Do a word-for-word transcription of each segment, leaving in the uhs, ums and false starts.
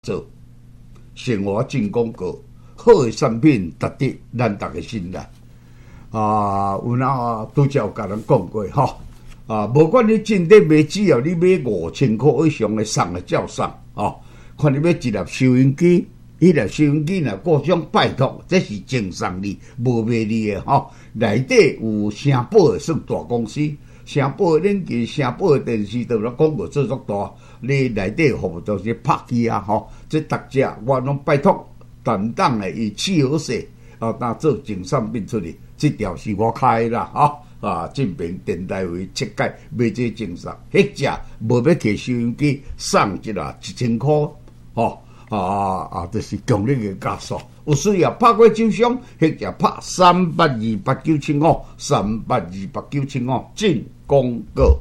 做生活进广告，好的产品值得咱大家信赖。啊，有哪拄则有甲人讲过吼，啊，无管你进店买，只要你买五千块以上的送的照送吼，看你要一粒收音机，迄粒收音机若各种拜托，这是正送你，无卖你的吼。内底有城堡的算大公司，城堡的冷气、城堡的电视，都咧广告做足大。你内底服务都是拍机啊吼，这逐只我拢拜托担当的以气好势，啊，当做正产品出去。这条是我开啦，吼啊！正平电台为设计买这正送，迄只无要摕收音机送一啦一千块，吼啊啊！这是强力的加速。有需要拍过酒商，迄只拍三八二八九七五，三八二八九七五进广告。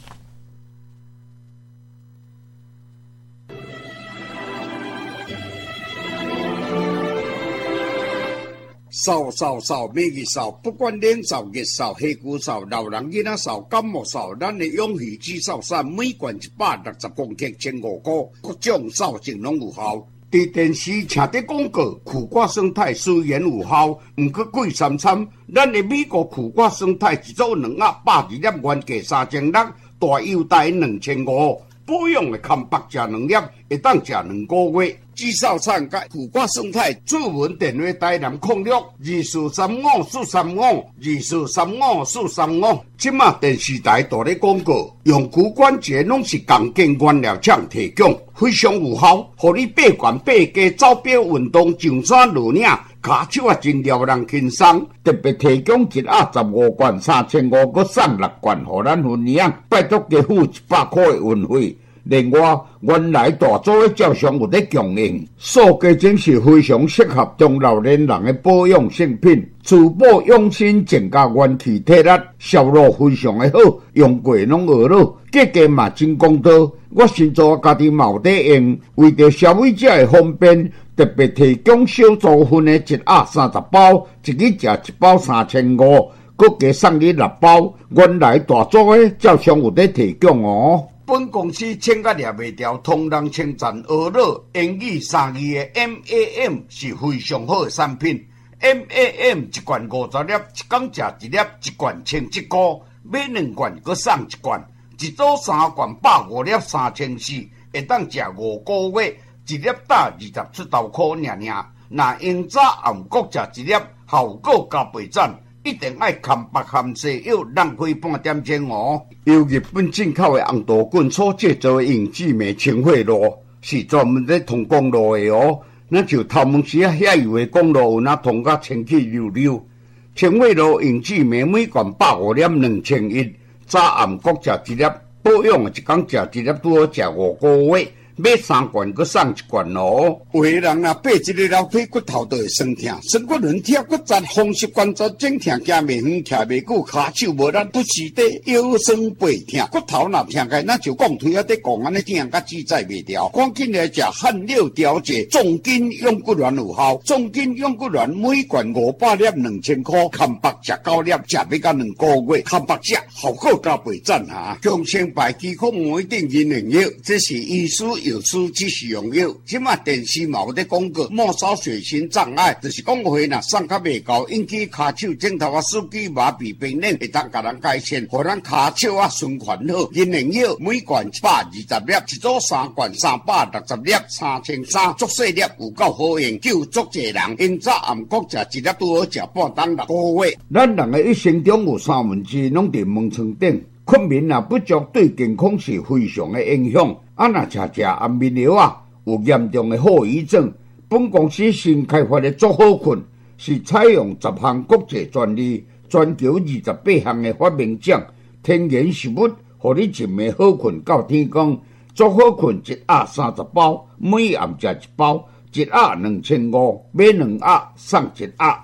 扫扫扫，每日扫，不管冷扫、热扫、黑姑扫、老人囡仔扫、感冒扫，咱的永续止扫伞每罐一百六十公克，千五块，各种扫净拢有效。伫电视请的广告，苦瓜生态虽然有效，毋过贵三餐。咱的美国苦瓜生态一组两盒，百二粒，原价三千六，大优待两千五。保养的康白食两粒，会当食两个月。至少产甲苦瓜生态主文电话台南控六二四三五四三五二四三五四三五。即马电视台大咧广告，用骨关节拢是共建原料厂提供，非常有效，互你八悬八加走表运动上山落岭。骹手啊真撩人轻松，特别提供一盒十五罐三千五，搁送六罐，互咱分享。拜托加付一百块的运费。另外，原来大组的照相有咧供应，塑胶真是非常适合中老年人的保养性品，珠宝用心增加元气体力，销路非常的好，用过拢学了，价格嘛真公道。我先做家己嘛有在用，为着消费者的方便，特别提供小组分的一盒三十包，一日食一包三千五，搁加送你六包。原来大组的照相有在提供哦。本公司请甲掠袂掉，同人称赞学乐英语三字的 M A M 是非常好的产品。M A M 一罐五十粒，一工食一粒，一罐千一块，买两罐搁送一罐，一组三罐百五粒三千四，会当食五个月，一粒打二十出头块尔尔。若用早暗搁食一粒，效果加倍赞。一定爱含白含西药，浪费半点钟哦。由日本进口的红豆棍所制作的永志美清血露，是专门在通公路的哦。那就头毛时啊，遐油的公路有那通甲清气溜溜。清血露永志美每罐百五粒两千一，早暗各食一粒，保养一工食一粒拄好食五个月。买三罐，搁送一罐哦。有的人啊，爬一个楼梯骨头都会酸痛，酸骨轮跳骨折，风湿关节整痛，行袂远，徛袂久，骹手无力，不时地腰酸背痛，骨头若痛开，那就讲腿啊在讲安尼痛，甲自在袂掉。赶紧来食汗六调节重筋用骨丸有效，重筋用骨丸每罐五百粒两千块，含白食九粒，食要到两个月，含白食效果加倍赞哈。强生白肌控某一定银两药，这是医师。有书只是用药，即马电视嘛有咧广告，末梢血型障碍，就是讲话若送较袂够，引起骹手肿头啊、手机麻痹、病人会当甲人改善，互咱骹手啊循环好。银两药每罐一百二十粒，一组三罐三百六十粒，三千三，足细粒有够好用，救足济人。因早暗国食一粒拄好食半当六个月。咱人的一生中有三分之一拢伫门床顶。困眠若不足，对健康是非常的影响。啊，若食食安眠药啊，有严重的后遗症。本公司新开发的足好困，是采用十项国际专利，全球二十八项的发明奖，天然食物，互你一暝好困到天光。足好困一盒三十包，每暗食一包，一盒两千五，买两盒送一盒。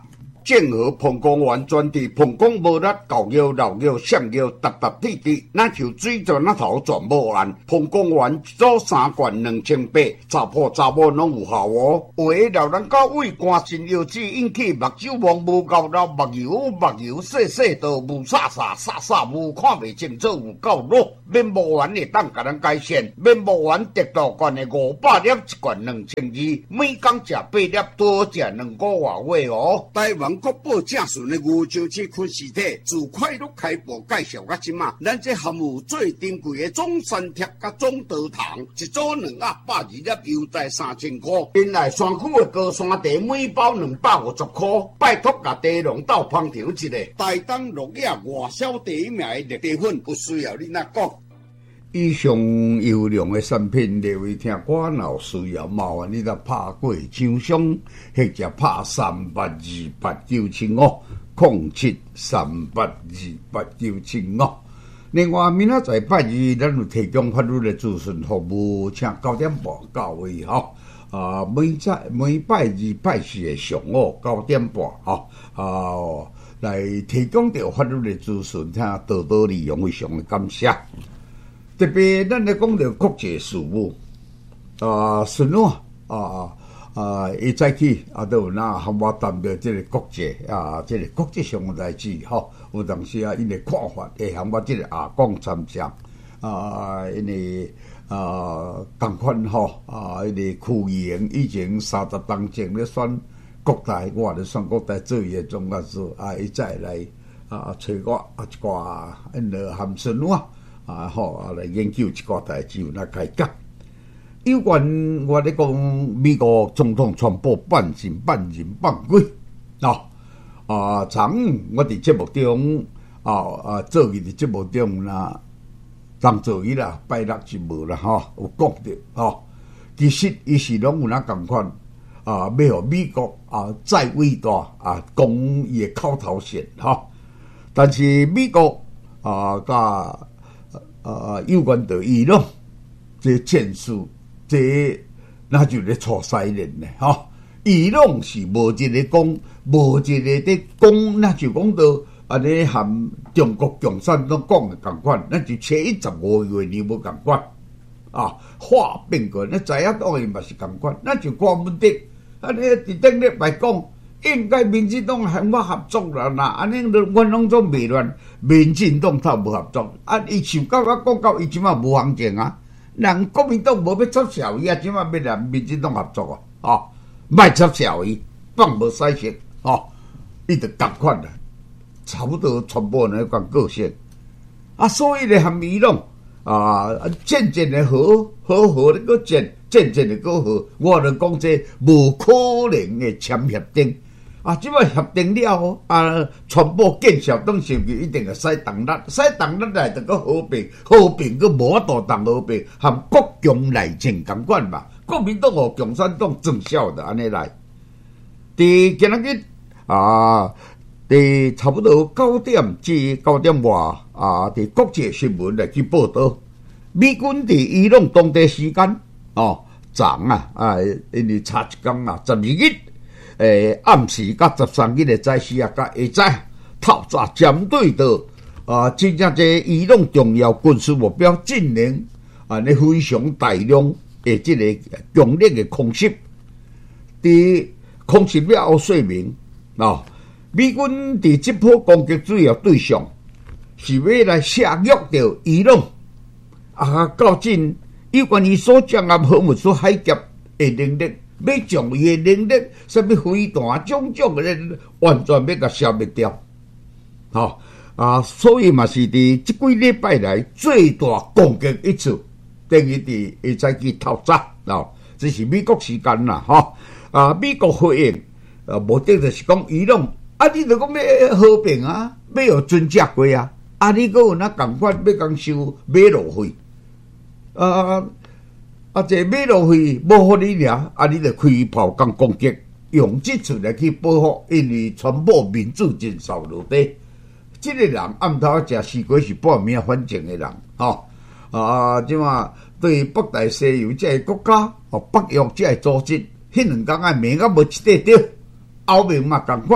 正和膀胱丸专治膀胱无力、狗腰、老腰、闪腰、搭搭滴滴，那就水泉那头全无烂。膀胱丸做三罐两千八，查甫查某拢有效哦。有的老人家胃寒肾腰子引起目睭望无够老，目睭目睭细细道无煞煞煞煞无看袂清楚有够弱，面膜丸会当甲咱改善。面膜丸得到罐的五百粒，一罐两千二，每工食八粒，多食两个月月哦。台湾国宝正顺的牛樟芝昆实体，自快乐开播介绍到即马，咱这含有最珍贵的中山贴甲中德糖，一组两百百二粒，优在三千块。原来山区的高山茶每包两百五十块，拜托甲茶农斗烹调一个，台东落叶外销第一名的绿茶粉，不需要你那讲。以上优良的产品，各位听我若需要麻烦你来拍过厂商，或者拍三八二八九七五零七三八二八九七五。另外，明仔载拜二，咱有提供法律的咨询服务，请九点半到位吼。啊，每在每拜二拜四的上午九点半吼啊，来提供着法律的咨询，听多多利用，非常的感谢。特别咱来讲到国际事务，啊，顺啊啊啊，伊早起啊都有那和我谈到这个国际啊，这个国际上的代志吼，有当时啊，因的看法会和我这个阿公参详啊，因为啊，共款吼啊，因为区议员以前三十当前咧选国代，我咧选国代做伊的总干事啊，伊再来啊找我啊一寡因个含顺啊。啊，好啊！来研究一个代志，有那改革。有关我咧讲，美国总统川普半信半疑半鬼啊啊！曾我伫节目中啊啊，做伊伫节目中啦，当做伊啦，拜六是无啦吼，有讲着吼。其实伊是拢有那共款啊，要互美国啊再伟大啊，讲伊的口头禅吼。但是美国啊，甲啊，有关到伊朗这战术，这那就咧错西人咧吼。伊朗是无一个讲，无一个咧讲，那就讲到安尼含中国共产党讲的共款，那就七一十五月你无共款啊，话变过，那知影当然嘛是共款，那就关问题。安尼伫顶礼拜讲。应该民进党和我合作啦，那安尼阮拢总袂乱，民进党他无合作，啊，伊想到我讲到伊即马无行情啊，人国民党无要插小伊啊，即马要来民进党合作啊，哦，莫插小伊，放无使息，哦，伊就共款啦，差不多全部人讲个性，啊，所以咧含伊拢啊，渐渐的好，好好咧个渐，渐渐的个好，我就讲这无可能的签协定。啊，即摆协定了后，啊，全部建设党是不是一定会使动力？使动力来就个和平，和平个无法度当和平，含国共内政共款嘛。国民党和共产党正效的安尼来。伫今仔日啊，伫差不多九点至九点外啊，伫国际新闻来去报道，美军伫伊朗当地时间哦，昨啊啊，因为差一天啊，十二日。诶，暗时甲十三日的早时啊，甲下早透早针对到啊，真正这伊朗重要军事目标进行啊，咧非常大量的这个强烈的空袭，伫空袭了后说明啊，美军伫这波攻击主要对象是要来削弱掉伊朗啊，到进有关于所掌握核武所海峡的能力。要将伊的能力，什么飞弹种种的咧，完全要甲消灭掉，吼、哦、啊！所以嘛是伫即几礼拜来最大攻击一次，等于伫下早起透早哦，这是美国时间啦，吼、哦、啊！美国回应啊，目的就是讲伊朗啊，你著讲要和平啊，要有准则过啊，啊，你阁有那共款要讲收马路费啊？啊！这马路费无互你俩，啊！你著开炮讲攻击，用即次来去报复，因为全部民主真扫落地。即、这个人暗头食西瓜是半命反正的人，吼、哦、啊！即嘛对北大西洋这个国家，哦，北约这个组织，迄两天啊命啊无一块着，后面嘛共款，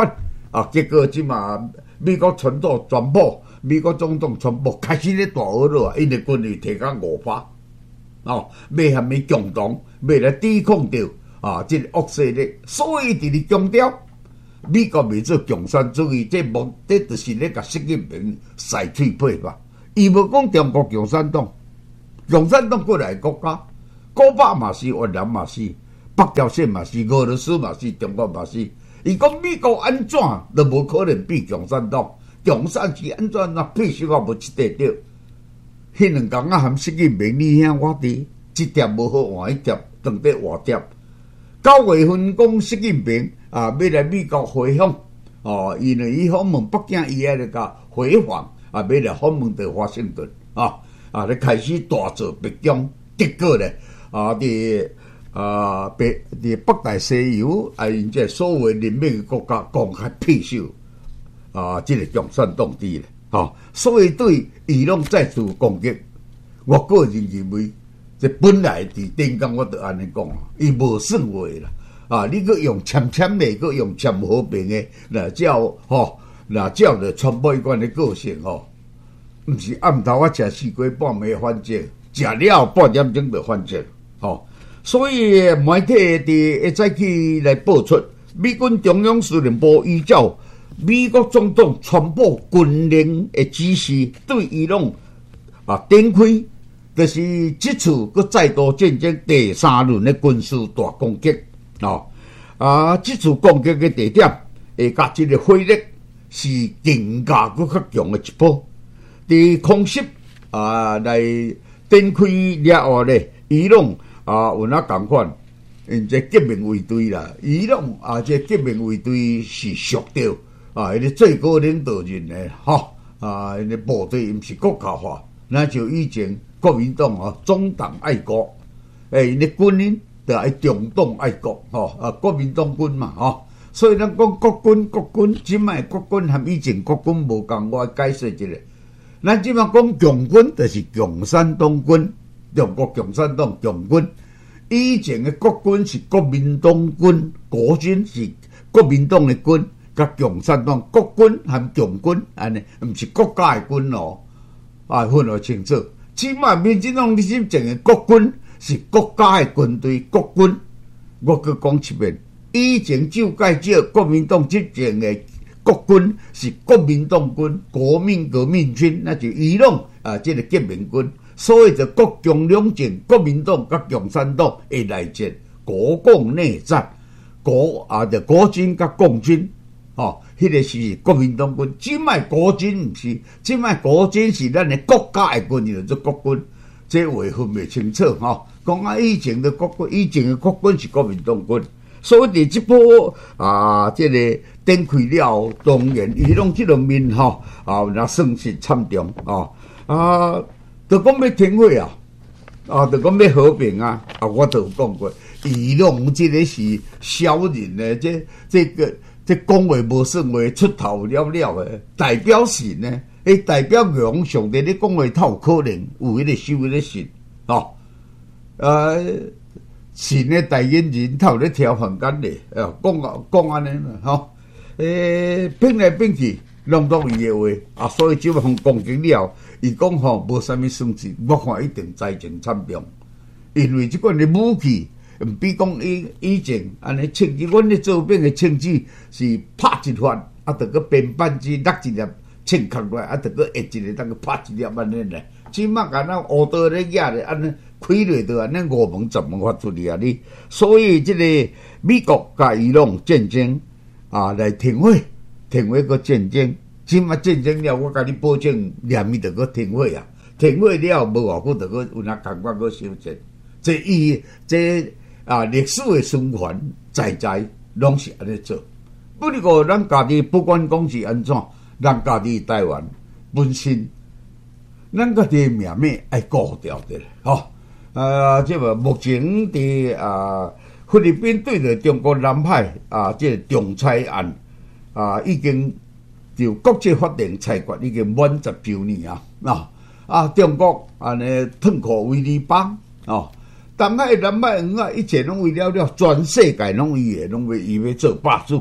啊，结果即嘛美国全岛全部美国总统全部开始咧大学了，因为军力提高五百，哦，要含咪共同，要来抵抗掉啊，即、這个恶势力，所以伫咧强调。美国未做共产主义，这目的就是咧甲习近平洗退配吧。伊无讲中国共产党，共产党过来国家，古巴嘛是，越南嘛是，北朝鲜嘛是，俄罗斯嘛是，中国嘛是。伊讲美国安怎都无可能比共产党，共产是安怎那必须我无一块着。迄两工啊，含习近平你兄我弟，一碟无好换一碟，当得换碟。九月份讲习近平。啊，要来美国回访哦，因为伊访问北京，伊还咧甲回访啊，要来访问着华盛顿啊，啊，咧开始大做北京，结果咧啊，伫啊北伫北大西洋啊，因这所谓人民的国家公开庇守啊，即、这个共产党地咧，吼、啊，所以对伊朗再次攻击，我个人认为，这本来伫顶工我就安尼讲，伊无算话啦。啊！你个用签签的，个用签和平的，那照吼，那照着传播一贯的个性吼，毋是暗头啊食四鸡半暝反正，食了半点钟就反正，吼。所以媒体伫一早起来报出，美军中央司令部依照美国总统传播军令的指示，对伊朗啊展开，就是这次佮再度战争第三轮的军事大攻击。哦，啊，这次攻击的地点，会甲这个火力是更加搁较强的一波。伫空袭啊来展开了后咧，伊朗啊有哪共款？因这革命卫队啦，伊朗啊这革命卫队是属着啊，因个最高领导人咧，吼啊，因个部队毋是国家化，那就以前国民党啊总党爱国，诶，因个军人。就爱中党爱国吼，啊国民党军嘛吼，所以咱讲国军国军，即卖国军和以前国军无共，我解释一下。咱即卖讲共军，就是共产党军，中国共产党共军。以前的国军是国民党军，国军是国民党的军，甲共产党国军和共军安尼，毋是国家的军哦，啊分得清楚。即卖民进党你执政的国军。是国家的军队，国军。我佮讲一遍，以前就介绍国民党执政的国军是国民党军、国民革命军，那就伊朗啊，这个革命军。所以就国共两政，国民党甲共产党的内战，国共内战，国啊就国军甲共军，哦，迄、那个是国民党军。即卖国军毋是，即卖国军是咱的国家的军，就做国军。这话分袂清楚吼，讲啊以前的国军，以前的国军是国民党军，所以伫即波啊，这个展开了，当然伊拢即个面吼啊，那损失惨重啊啊，就讲要停火啊，啊，就讲要和平啊，啊，我都有讲过，伊拢即个是小人呢，这这个这讲话无算话，出头了了的代表性呢。诶，代表洋上帝，你讲话透可能有迄个收迄个信，吼，呃，信的代言人透咧挑房间咧，呃，讲啊讲安尼嘛，吼，诶，变来变去，拢到伊的话，啊，所以即项攻击了，伊讲吼无啥物损失，我看一定灾情惨重，因为即款的武器，毋比讲以以前安尼枪支，阮咧做兵的枪支是拍一发，啊，得个编扳机落一粒。枪扛落来，啊，得个下一个，当个拍一粒安尼咧。即马敢若乌刀咧压咧，安尼开落就安尼五门十门发出去啊！你，所以即个美国甲伊朗战争啊，来停火，停火个战争。即马战争了，我甲你保证，连伊着个停火啊！停火了，无偌久着个有哪感觉个修正。这伊这啊，历史的循环在在拢是安尼做。不过咱家己不管讲是安怎。咱家己台湾本身，咱家己命命爱顾掉的吼。呃，即个目前伫啊菲律宾对着中国南海啊，即、这个仲裁案啊，已经就国际法庭裁决已经满十周年啊。啊啊，中国安尼吞口威利邦哦，东海南海沿岸一切拢为了了全世界拢伊的，拢为伊要做霸主。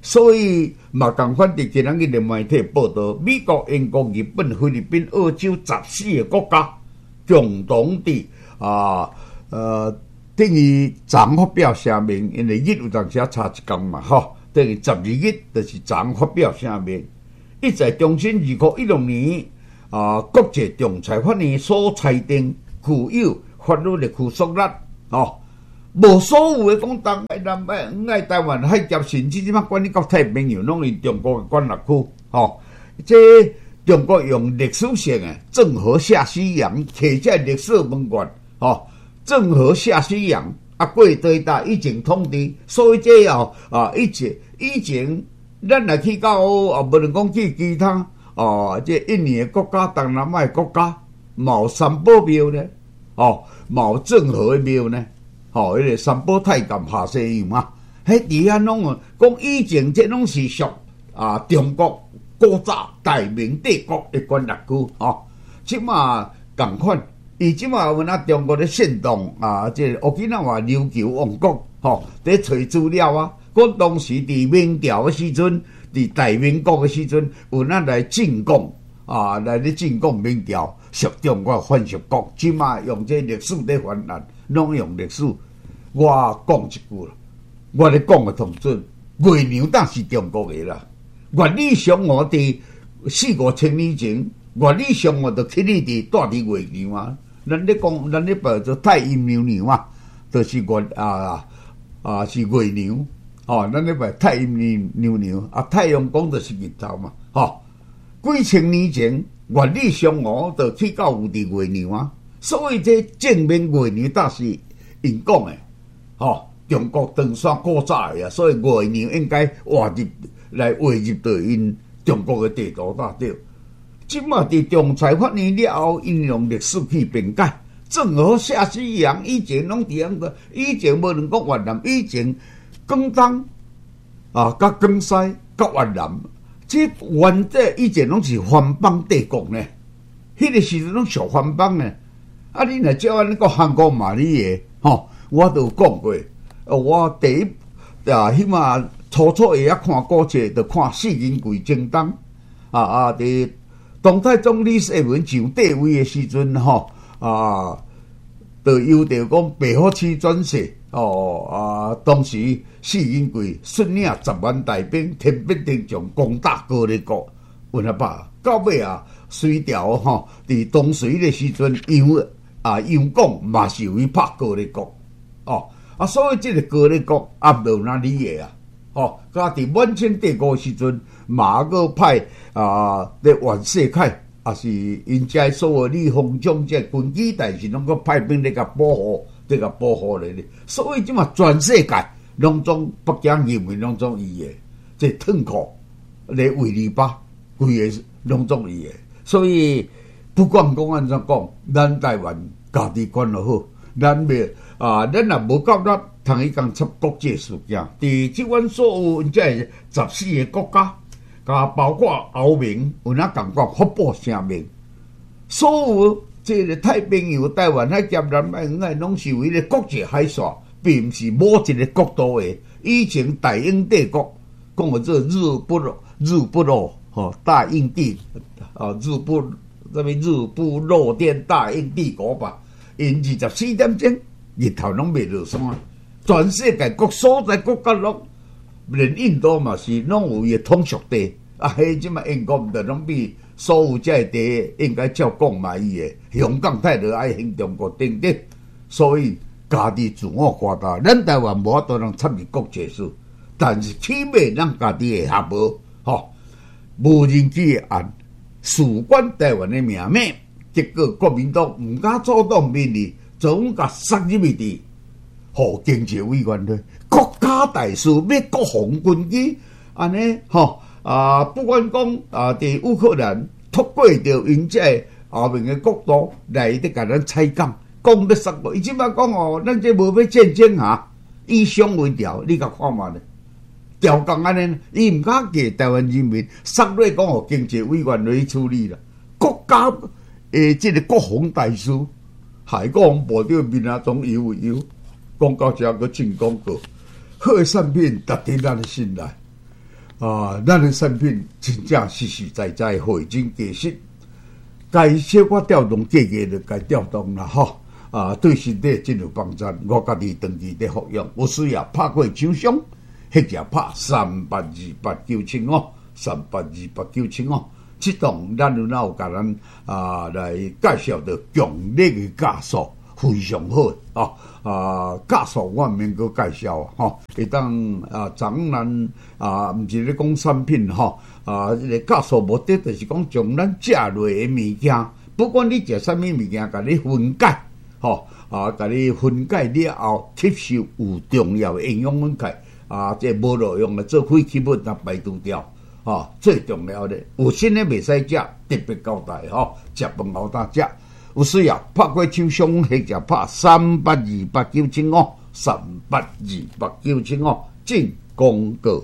所以嘛，共款伫今仔日的媒体报道，美国、英国、日本、菲律宾、澳洲十四个国家共同伫啊呃等于昨发表声明，因为日有当时差一天嘛，吼，等于十二日就是昨发表声明，一在重申二零一六年啊国际仲裁法院所裁定具有法律的拘束力，吼。无所有的讲东爱南爱爱台湾海峡，甚至即摆管理到太平洋，拢是中国的管辖区。吼，这中国用历史性的郑和下西洋摕这历史文献，吼，郑和下西洋啊，过对大以前统治，所以这哦啊，以前以前咱来去到啊，无论讲去其他哦，这印尼的国家、东南亚的国家，冇三宝庙呢，哦，冇郑和的庙呢。吼，迄、那个三宝太监下西洋嘛，迄伫遐拢啊，讲以前这拢是属啊中国古早大明帝国的管辖区，吼，即马共款，伊即马有那中国的煽动啊，这奥基纳华琉球王国，吼，伫找资料啊，讲当时伫明朝的时阵，伫大明国的时阵，有那来进贡啊，来咧进贡明朝，属中国藩属国，即马用这历史在泛滥。拢用历史，我讲一句啦，我咧讲个同准，月娘当是中国个啦。原理上我伫四五千年前，原理上我就去你伫住伫月娘啊。咱咧讲，咱咧报做太阴娘娘啊，就是月啊啊是月娘哦。咱咧报太阴娘娘啊，太阳讲就是日头嘛，吼、哦。几千年前，原理上我就去到有伫月娘啊。所以这证明月娘大是因讲的，吼、哦，中国唐山古早的啊，所以月娘应该划入来划入到因中国的地图大对。即马伫仲裁法院了后，引用历史去辩解，郑和下西洋以前拢伫样个，以前无论讲越南，以前广东啊，甲广西、甲越南，这原这以前拢是藩邦帝国呢，迄、那个时阵拢属藩邦呢。啊！你若照安尼个韩国马里个，吼，我都有讲过。我第一啊，起码初初会晓看古册，就看《四人贵精当》啊啊！伫唐太宗李世民上帝位的时阵，吼啊，就要着讲白虎区转世哦啊！当时四人贵率领十万大兵，天兵天将攻打高丽国，有哪把？到尾啊，隋朝吼，伫东隋的时阵，杨啊杨广嘛是有去拍高丽国，哦啊，所以这个高丽国压到哪里个啊？哦，甲伫满清帝国时阵，马个派啊，咧袁世凯啊是因遮所有李鸿章这军机，但是拢个派兵咧甲保护，咧甲保护咧咧，所以即嘛全世界拢总北京认为拢总伊个，这吞口咧维利巴规个拢总伊个，所以。不管讲安怎讲，咱台湾家己管就好，咱袂啊，咱也无够力通去讲出国际事件。伫即阮所有这十四个国家，甲包括欧盟，有哪感觉发布声明，所有这个太平洋、台湾海峡、南海、海拢是为了国际海线，并毋是某一个国度的。以前大英帝国讲个做日不落，日不落，吼，大英帝啊，日不。什么日不落殿大英帝国吧？因二十四点钟日头拢未落山，全世界各所在国家拢，连印度嘛是拢有伊统属地，啊，迄即嘛英国毋得拢比所有这地应该照讲嘛伊个香港太热爱向中国等等，所以家己自我夸大，咱台湾无法度能参与国际事，但是起码咱家己会合无，吼，无人机的案。事关台湾的命脉，结果国民党唔敢主动面对，总甲塞入去伫，互经济委员会国家大事要国防军机，安尼吼啊，不管讲啊，伫乌克兰透过着因这后面的角度来伫甲咱采讲，讲要塞过，伊即摆讲哦，咱这无要战争啊，以商为调，你甲看嘛咧？调讲安尼，伊毋敢给台湾人民塞落讲，互经济委员会去处理啦。国家诶，即个国防大事，海国防部长面啊，总有有讲到遮个真广告，好诶产品值得咱的信赖。 啊，咱的产品真正实实在在货真价实，该小可调动价格就该调动啦吼。啊，对身体真有帮助。我家己长期在服用，有需要拍过厂商，迄只拍三八二八九七五，三八二八九七五。这档咱有哪有甲咱啊来介绍到强烈的加速，非常好哦。啊，加速我免阁介绍啊，吼，会当啊，咱咱啊，毋是咧讲产品吼，啊，这个加速目的就是讲将咱食落的物件，不管你食啥物物件，甲你分解。吼、哦、啊！甲你分解了后，吸收有重要的营养分解啊，这无路用的做废弃物啊排除掉啊。最重要的，有新的袂使食，特别交代吼，食饭后当食。有需要拍过厂商，或者拍三八二八九七五，三八二八九七五进广告。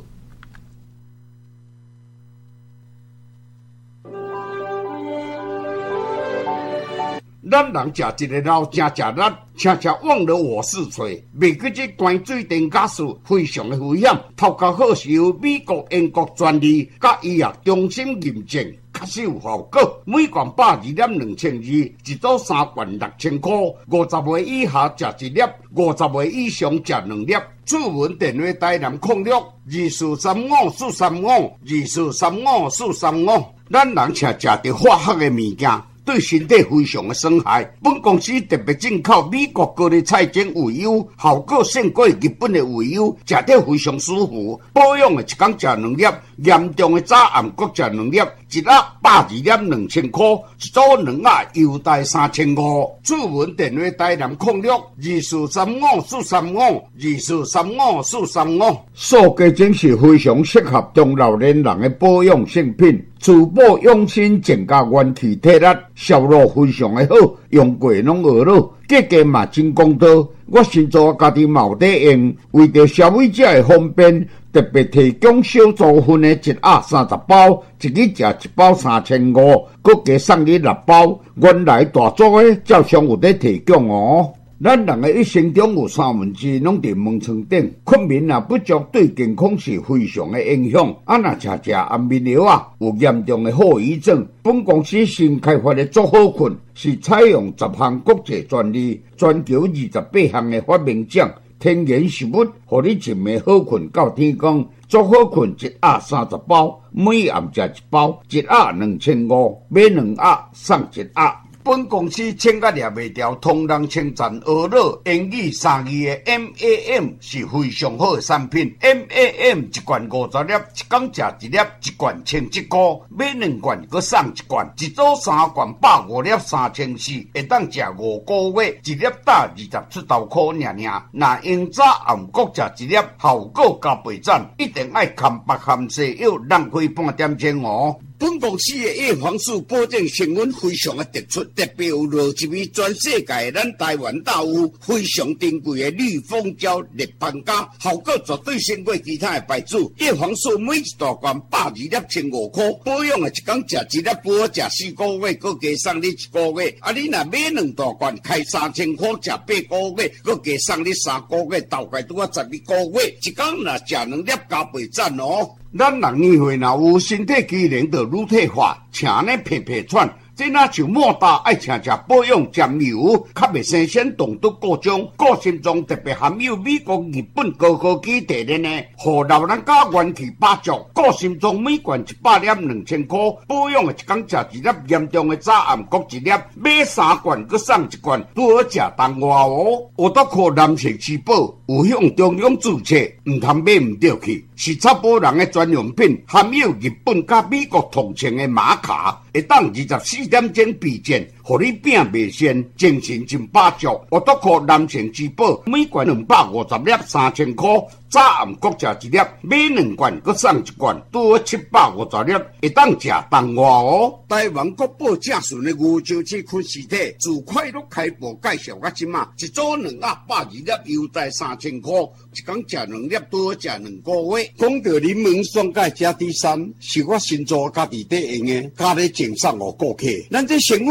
咱人食一个老正食力，常常忘了我是谁。未记这关水电加速非常的危险，头壳好是由美国、英国专利，甲医药中心认证，确实有效果。每罐百二粒两千二，一组三罐六千块。五十岁以下食一粒，五十岁以上食两粒。主文电话台南控六二四三五四三五二四三五四三五。咱人常食着化学的物件。对身体非常的伤害。本公司特别进口美国高丽菜精鱼油，效果胜过日本的鱼油，食得非常舒服。保养的一天食两粒，严重的早暗各食两粒，一盒百二粒两千块，一组两盒优待三千五。主文电话台南控六二四三五四三五二四三五四三五。塑胶精是非常适合中老年人的保养性品。珠宝用心增加元气体力，销路非常的好，用过拢学了，价格嘛真公道。我先做家己嘛有在用，为着消费者的方便，特别提供小组分的一盒三十包，一日食一包三千五，佮加送你六包。原来大组的照常有在提供哦。咱人的一生中有三分之拢伫门床顶，困眠啊不足对健康是非常的影响。啊，若食食安眠药啊，有严重的后遗症。本公司新开发的足好困，是采用十项国际专利，全球二十八项的发明奖。天然食物，互你一暝好困到天光。足好困一盒三十包，每暗食一包，一盒两千五，买两盒送一盒。本公司请甲掠袂掉，同人称赞俄乐英语三字的 M A M 是非常好的产品。M A M 一罐五十粒，一天食一粒，一罐千一块，买两罐佮送一罐，一组三罐百五粒三千四，会当食五个月，一粒打二十出头块尔尔。若用早暗各食一粒，效果加倍赞，一定爱含白含西药，浪费半点钟哦。本公司的叶黄素保证成分非常的突出，特别有落一味全世界咱台湾大有非常珍贵的绿蜂胶立邦胶，效果绝对胜过其他的牌子。叶黄素每一大罐百二粒千五块，保养的一天食一粒，不好食四个月，佮加送你一个月。啊，你若买两大罐，开三千块，食八个月，佮加送你三个月，大概拄啊十二个月，一天若食两粒加倍赞哦。咱人年岁若有身体机能就愈退化，请呢皮皮喘。这若像莫大爱请食保养沾油，较袂生鲜动毒各种，个性中特别含有美国、日本高科技提炼的，互老人家元气百足。个性中每罐一百粒两千块，保养的一天食一粒，严重的早暗各一粒，买三罐佮送一罐，拄好食当外哦。我都靠男性之宝，有向中央注册，唔通买唔对去，是插保人的专用品，含有日本甲美国同情的玛卡，会当二十四点钟必见，互你变袂鲜，精神真百足。我都靠男性之宝，每罐两百五十粒，三千块。早暗各食一粒，买两罐佮送一罐，拄好七百五十粒，会当食当外哦。台湾国宝正顺的牛樟芝昆实体，自快乐开播介绍到即马，一组两盒百二粒，优待三千块，一天食两粒，拄好食两个月。讲到柠檬酸钙加 D 三，是我新做家己在用的，家里赠送予顾客。咱这成分有够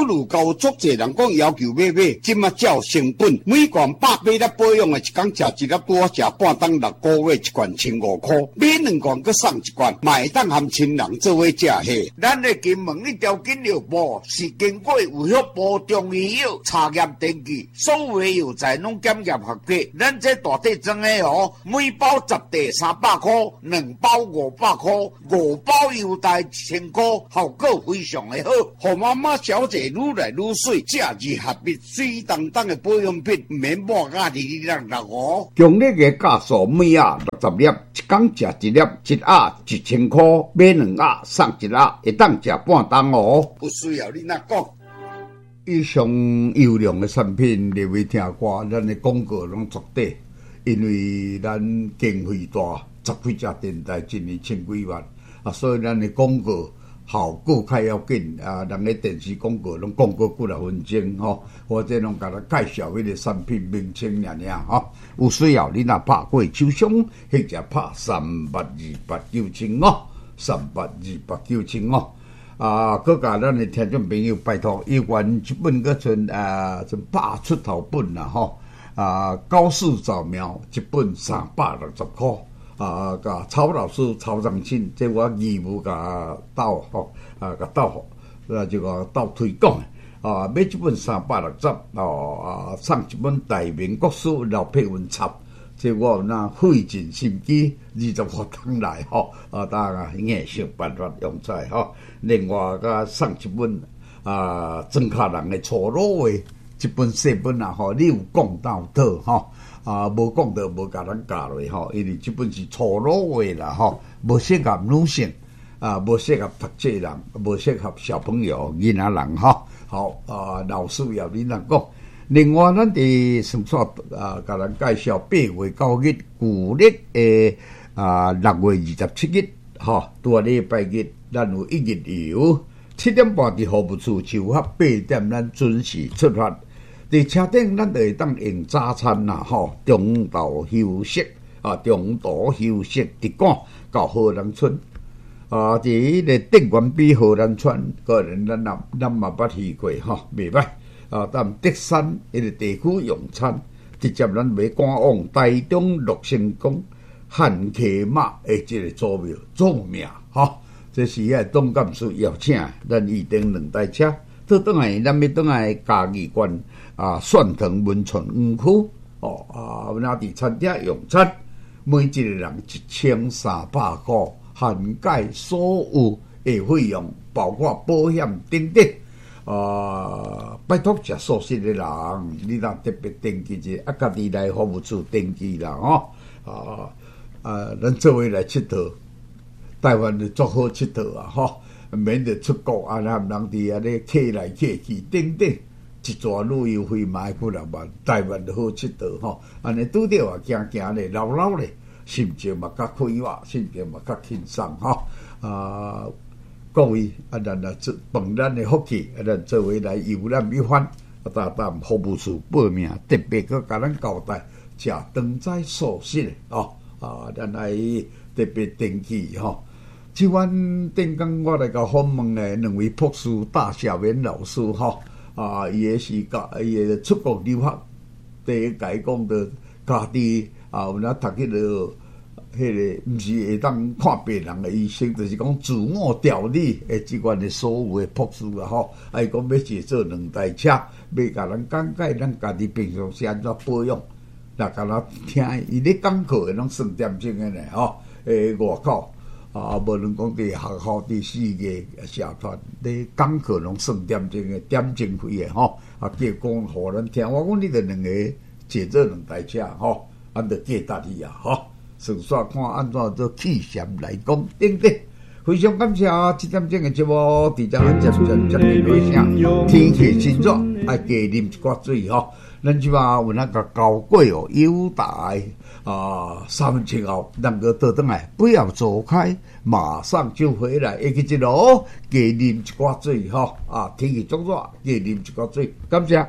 有足侪人讲要求买买，即马照成本，每罐百八粒保养的，一工食一粒多食半当六个月，一罐千五块，买两罐搁送一罐，买当含亲人做伙食嘿。咱的金门一条金药部是经过有效部中医药查验登记，所有药材拢检验合格。咱这大体装的哦，每包十袋三百块，两包五百块，五包优待一千块，效果非常的好。互妈妈小姐愈来愈水，食二合一水当当的保养品，唔免抹甲哩哩啦啦哦。强烈的价数每盒六十粒，一工食一粒，一盒一千块，买两盒送一盒，会当食半当哦。不需要你那讲。以上优良的产品，你会听过，咱的广告拢绝对，因为咱经费大，十几只电台一年千几万啊，所以咱的广告效果较要紧啊。人的电视广告拢广告几来分钟吼，或者拢甲咱介绍迄个产品名称尔尔吼。有需要你若拍过手商，或者拍三八二八九千哦，三八二八九千哦。啊，各甲咱的听众朋友拜托，伊原一本个存啊，存百出头本啦吼。啊，高市早苗一本三百六十块。啊，甲曹老师曹长青，这我义务甲斗吼，啊，甲斗，啊，这个斗推广啊，买一本三百六十哦，啊，送一本大明国书老配文册。这我那费尽心机，二十块通来吼，啊，大家硬想办法用出来吼。另外，甲送一本啊，庄稼人的错路话，一本细本啊吼，你有讲到倒吼，啊，无讲到无甲咱教落吼，因为这本是错路话啦吼，无适合女性啊，无适合读册人，无适合小朋友、囡仔人吼。好啊，老师要你人讲。另外，咱伫上煞啊，甲咱介绍八月九日旧历诶啊六月二十七日，吼，拄啊礼拜日，咱有一日游，七点半伫服务处集合，八点咱准时出发。伫车顶咱就会当用早餐啦，吼，中昼休息啊，中途休息直赶到荷兰村啊，伫迄个定源比荷兰村，个人咱也咱嘛捌去过吼，袂歹。啊，咱德山迄个地区用餐，直接咱要赶往台中乐成宫汉溪马的这个祖庙祖庙吼，这是遐董干事邀请，咱预定两台车，倒转来咱要转来嘉义县啊蒜藤温泉园区哦啊，那伫餐厅用餐，每一个人一千三百块，涵盖所有的费用，包括保险等等。啊，拜托食素食的人，你若特别登记者，啊，家己来服务处登记啦，吼、哦，啊啊，咱做伙来佚佗，台湾就足好佚佗啊，吼，免得出国啊，含人伫啊咧客来客去，等等，一撮旅游费嘛几六万，台湾就好佚佗吼，安尼拄着啊，行行咧，绕绕咧，心情嘛较快活，心情嘛较轻松吼，啊。各位啊，咱啊碰咱的福气，啊，咱做伙来游览一番，啊，搭搭服务处报名，特别搁甲咱交代，食当斋素食的哦，啊，咱来特别登记吼。即晚顶工我来甲访问的两位博士大小元老师吼，啊，伊也是甲伊个出国留学，第一解讲的家己啊，有哪读迄个。迄个毋是会当看别人的医生，就是讲自我调理诶，即款的所有的博士啊吼，啊伊讲要制作两台车，要甲咱讲解咱家己平常时安怎保养，那甲咱听伊咧讲课诶，拢算点钟诶呢吼，诶外口啊，无论讲伫学校伫四个社团咧讲课拢算点钟诶，点钟费诶吼，啊叫讲互咱听，我讲你着两个制作两台车吼，安着价值伊啊吼。顺续看安怎做气象来讲，等等。非常感谢啊！这点钟的节目，伫遮咱接接接地尾声，天气真热，爱加啉一寡水吼。咱即马有那个高贵哦，优待啊，三分钟后能够倒转来，不要走开，马上就回来。会去一路加啉一寡水吼啊！天气足热，加啉一寡水，感谢。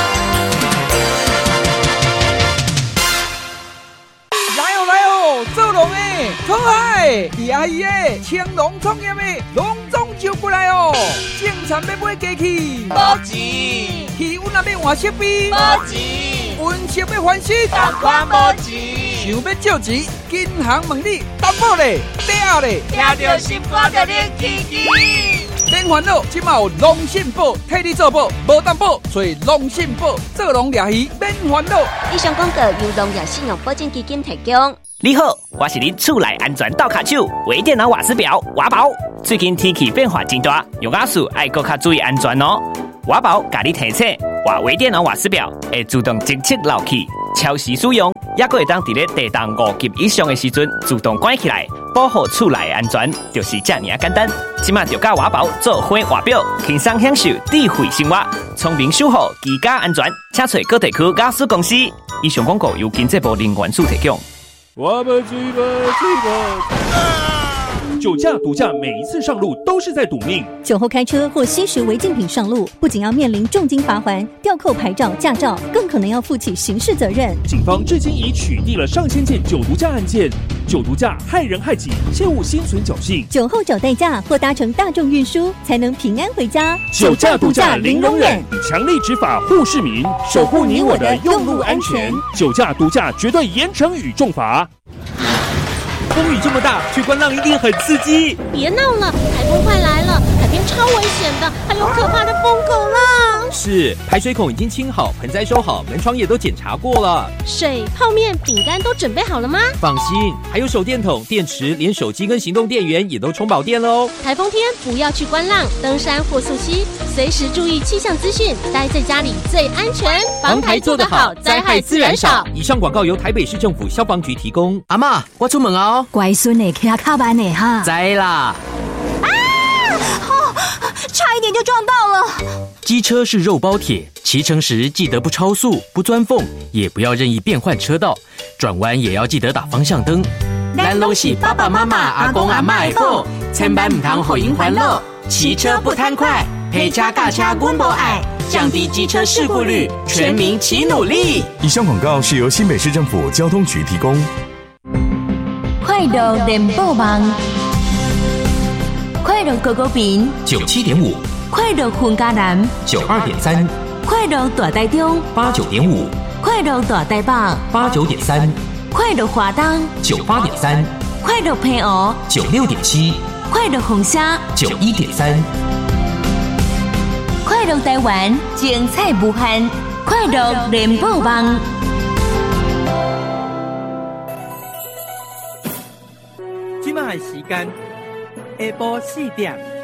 做龙诶， 可爱的阿姨诶，青龙创业的龙总招过来哦，正常要买机器， 无钱， 气温也要换设备， 无钱， 温室要翻新， 同款无钱。 想要借钱，银行问你担保咧，抵押咧， 听到心肝就冷起起。 免烦恼，即马有龙信保替你做保，无担保，找龙信保做龙掠鱼，免烦恼。 以上广告由农业信用保证基金提供。 你好，我是你厝内安全倒卡手微电脑瓦斯表瓦宝。最近天气变化真大，用瓦斯爱搁较注意安全哦。瓦宝甲你提醒，换微电脑瓦斯表会自动侦测漏气，超时使用，也搁会当伫咧地动五级以上的时阵自动关起来，保护厝内安全，就是这么简单。即马就甲瓦宝做伙瓦表，轻松享受智慧生活，聪明守护居家安全，请找各地区瓦斯公司。以上广告由经济部能源署提供。 我们追吧追吧！酒驾、毒驾，每一次上路都是在赌命。 酒后开车或吸食违禁品上路，不仅要面临重金罚锾、吊扣牌照、驾照，更可能要负起刑事责任。 警方至今已取缔了上千件酒毒驾案件。酒毒驾害人害己，切勿心存侥幸。 酒后找代驾或搭乘大众运输，才能平安回家。 酒驾、毒驾零容忍，强力执法护市民，守护你我的用路安全。酒驾、毒驾绝对严惩与重罚。风雨这么大，去观浪一定很刺激。 别闹了，台风快来了，海边超危险的，还有可怕的疯狗浪。 是，排水孔已经清好，盆栽收好，门窗也都检查过了。 水、泡面、饼干都准备好了吗？ 放心，还有手电筒、电池，连手机跟行动电源也都充饱电了哦。 台风天不要去观浪、登山或溯溪，随时注意气象资讯，待在家里最安全。防台做得好，灾害自然少。 以上广告由台北市政府消防局提供。 阿嬷，我出门哦。 乖孙呢，骑卡慢呢哈。 知啦。 啊！哦，差一点就撞到了。 机车是肉包铁，骑乘时记得不超速、不钻缝，也不要任意变换车道，转弯也要记得打方向灯。咱拢是爸爸妈妈、阿公阿嬷的宝，千万唔通互因烦恼。骑车不贪快，陪车驾车阮无爱，降低机车事故率，全民齐努力。 以上广告是由新北市政府交通局提供。 快乐联播网，快乐狗狗饼九七点五， 快乐混家南九二点三， 快乐大台中八九点五， 快乐大台北八九点三， 快乐华东九八点三， 快乐平湖九六点七， 快乐红虾九一点三， 快乐台湾精彩无限，快乐联播网。 即卖时间下晡四点。